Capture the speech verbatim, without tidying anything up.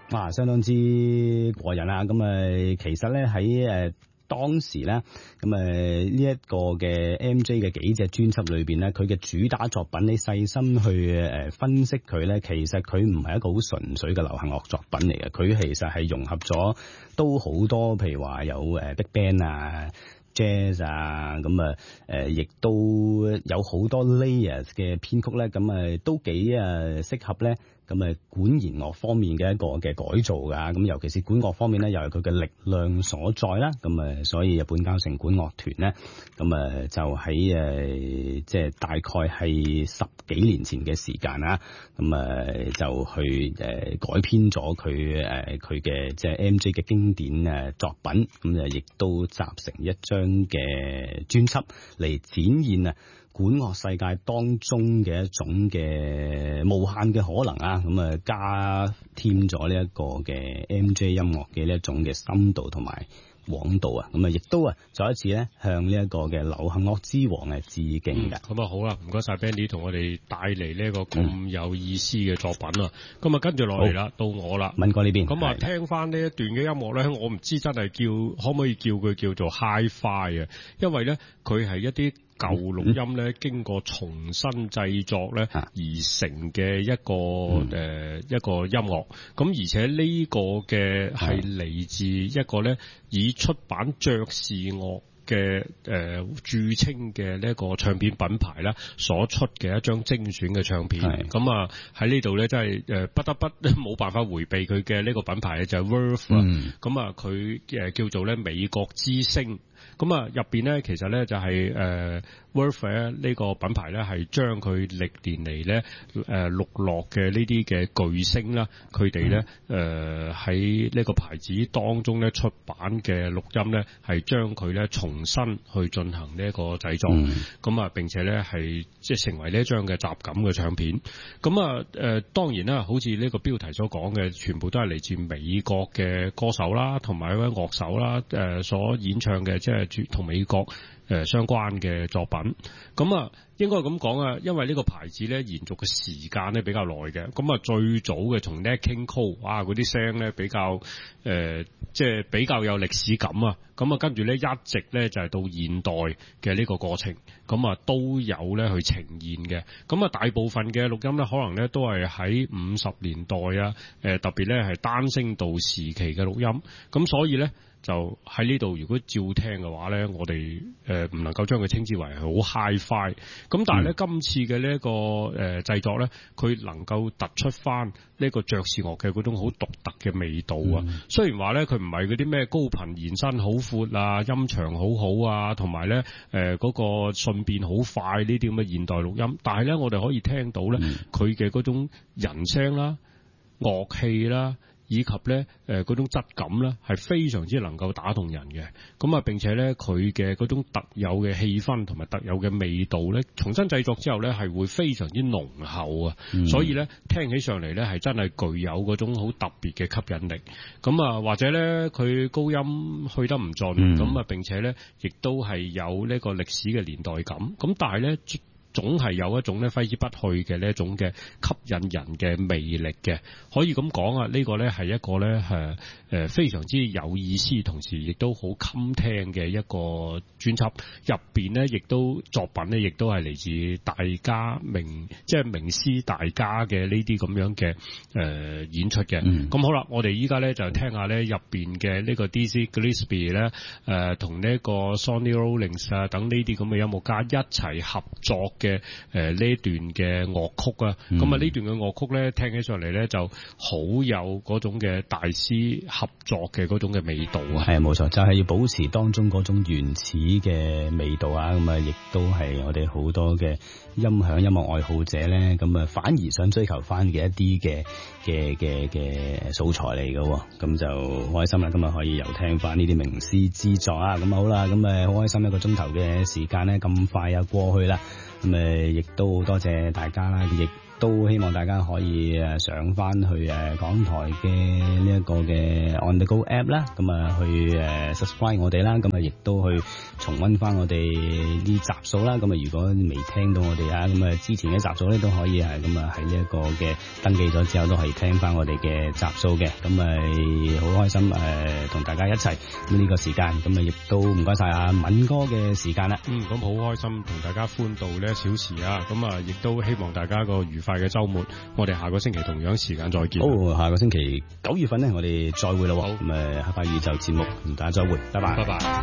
哇，相當之過癮啦！咁啊，其實咧喺誒當時咧，咁誒呢一個嘅 M J 嘅幾隻專輯裏邊咧，佢嘅主打作品，你細心去誒分析佢咧，其實佢唔係一個好純粹嘅流行樂作品嚟嘅，佢其實係融合咗都好多，譬如話有誒 Big Band 啊、Jazz 啊，咁啊誒，亦都有好多 layers 嘅編曲咧，咁啊都幾誒適合咧。咁啊，管弦樂方面嘅一個嘅改造㗎，咁尤其是管樂方面咧，又係佢嘅力量所在啦。咁啊，所以日本交成管樂團咧，咁啊就喺誒即係大概係十幾年前嘅時間啦，咁啊就去誒改編咗佢誒佢嘅即係 M J 嘅經典誒作品，咁啊亦都集成一張嘅專輯嚟展現啊管樂世界當中嘅一種嘅無限嘅可能啊，咁啊加添咗呢一個嘅 M J 音樂嘅呢一種嘅深度同埋廣度啊，咁啊亦都啊再一次咧向呢一個嘅流行樂之王係致敬嘅。 咁啊、嗯、好啦，唔該晒 Bandy 同我哋帶嚟呢一個咁有意思嘅作品啊。咁啊、嗯、跟住落嚟啦，到我啦， 敏哥呢邊。 咁啊聽翻呢一段嘅音樂咧，我唔知真係叫可唔可以叫佢叫做 Hi-Fi 啊，因為咧佢係一啲舊錄音咧，經過重新製作咧而成嘅一個誒、嗯呃、一個音樂，咁而且呢個嘅係嚟自一個咧以出版爵士樂嘅誒著稱嘅呢一個唱片品牌啦，所出嘅一張精選嘅唱片，咁啊喺呢度咧真係誒不得不冇辦法迴避佢嘅呢個品牌咧就係 Verve 啦，咁啊佢誒叫做咧美國之星。咁啊，入邊咧，其實咧就係誒 Verve 呢個品牌咧，係將佢歷年嚟咧誒錄落嘅呢啲嘅巨星啦，佢哋咧誒喺呢個牌子當中咧出版嘅錄音咧，係將佢咧重新去進行呢一個製作，咁啊、嗯、並且咧係即係成為呢一張嘅集錦嘅唱片。咁啊誒當然啦，好似呢個標題所講嘅，全部都係嚟自美國嘅歌手啦，同埋一位樂手啦誒所演唱嘅即係。同美國誒相關嘅作品，咁啊應該咁講啊，因為呢個牌子咧延續嘅時間咧比較耐嘅，咁啊最早嘅從 Nat King Cole 哇嗰啲聲咧比較誒即係比較有歷史感啊，咁啊跟住咧一直咧就係到現代嘅呢個過程，咁啊都有咧去呈現嘅，咁啊大部分嘅錄音咧可能咧都係喺五十年代啊，誒特別咧係單聲道時期嘅錄音，咁所以咧。就喺呢度，如果照聽嘅話咧，我哋誒唔能夠將佢稱之為係好 Hi-Fi。咁但係咧，嗯、今次嘅呢一個誒製作咧，佢能夠突出翻呢個爵士樂嘅嗰種好獨特嘅味道啊。嗯、雖然話咧，佢唔係嗰啲咩高頻延伸好闊啊，音場好好啊，同埋咧誒嗰個順變好快呢啲咁嘅現代錄音，但係咧，我哋可以聽到咧，佢嘅嗰種人聲啦、樂器啦。以及咧誒嗰種質感咧係非常之能夠打動人嘅，咁啊並且咧佢嘅嗰種特有嘅氣氛同埋特有嘅味道咧，重新製作之後咧係會非常之濃厚啊，嗯、所以咧聽起上嚟咧係真係具有嗰種好特別嘅吸引力。咁啊或者咧佢高音去得唔盡，咁啊、嗯、並且咧亦都係有呢個歷史嘅年代感。咁但係咧。總係有一種咧揮之不去嘅呢一種嘅吸引人嘅魅力嘅，可以咁講啊！呢、這個咧係一個咧誒誒非常之有意思，同時亦都好襟聽嘅一個專輯。入邊咧亦都作品咧亦都係嚟自大家名即係名師大家嘅呢啲咁樣嘅誒、呃、演出嘅。咁、嗯、好啦，我哋依家咧就聽下咧入邊嘅呢個 Dizzy Gillespie 咧誒同呢個 Sonny Rollins 啊等呢啲咁嘅音樂家一齊合作嘅。嘅誒呢段嘅樂曲啊，咁啊呢段嘅樂曲咧聽起上嚟咧就好有嗰種嘅大師合作嘅嗰種嘅味道啊， 係冇錯，就係、是、要保持當中嗰種原始嘅味道啊，咁啊亦都係我哋好多嘅音響音樂愛好者咧，咁啊反而想追求翻嘅一啲嘅嘅嘅嘅素材嚟嘅，咁就好開心啦！今日可以又聽翻呢啲名師之作啊，咁好啦，咁誒好開心一個鐘頭嘅時間咧咁快啊過去啦。咁誒，亦都多謝大家啦，亦都希望大家可以誒上翻去誒港台嘅呢一個嘅 On The Go App 啦，咁啊去誒 subscribe 我哋啦，咁啊亦都去重溫翻我哋啲集數啦。咁啊如果未聽到我哋啊，咁啊之前嘅集數咧都可以係咁啊喺呢一個嘅登記咗之後都可以聽翻我哋嘅集數嘅。咁啊好開心誒同大家一齊咁呢個時間，咁啊亦都唔該晒阿敏哥嘅時間啦。 嗯，咁好開心同大家歡度呢一小時啊！咁啊亦都希望大家個愉快嘅週末，我哋下個星期同樣時間再見。 好，下個星期九月份咧，我哋再會啦。好，咁誒，黑白宇宙節目同大家再會，拜拜。 拜拜。